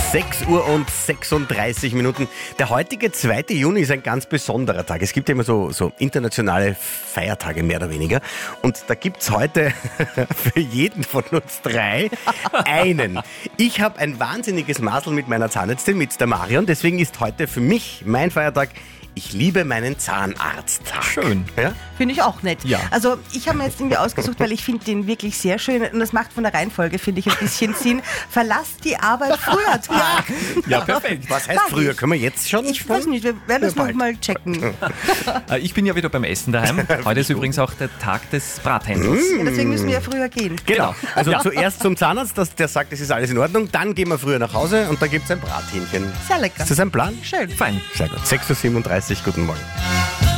6:36 Uhr. Der heutige 2. Juni ist ein ganz besonderer Tag. Es gibt ja immer so internationale Feiertage, mehr oder weniger. Und da gibt es heute für jeden von uns 3 einen. Ich habe ein wahnsinniges Masel mit meiner Zahnärztin, mit der Marion. Deswegen ist heute für mich mein Feiertag. Ich liebe meinen Zahnarzttag. Schön. Ja? Finde ich auch nett. Ja. Also ich habe mir jetzt irgendwie ausgesucht, weil ich finde den wirklich sehr schön und das macht von der Reihenfolge, finde ich, ein bisschen Sinn. Verlasst die Arbeit früher Tag. Ja, perfekt. Was heißt früher? Können wir jetzt schon? Ich weiß nicht, wir werden das Ja, noch mal checken. Ich bin ja wieder beim Essen daheim. Heute ist übrigens auch der Tag des Brathändlers. Ja, deswegen müssen wir ja früher gehen. Genau. Also Ja. zuerst zum Zahnarzt, der sagt, es ist alles in Ordnung. Dann gehen wir früher nach Hause und da gibt es ein Brathähnchen. Sehr lecker. Ist das ein Plan? Schön. Fein. Sehr gut. 6:37 Uhr, guten Morgen.